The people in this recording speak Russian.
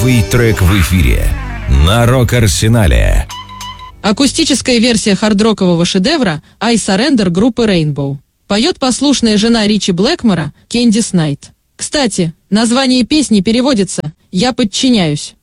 Трек в эфире на Рок-Арсенале. Акустическая версия хардрокового шедевра «I Surrender» группы Rainbow. Поет послушная жена Ричи Блэкмора, Кэндис Найт. Кстати, название песни переводится «Я подчиняюсь».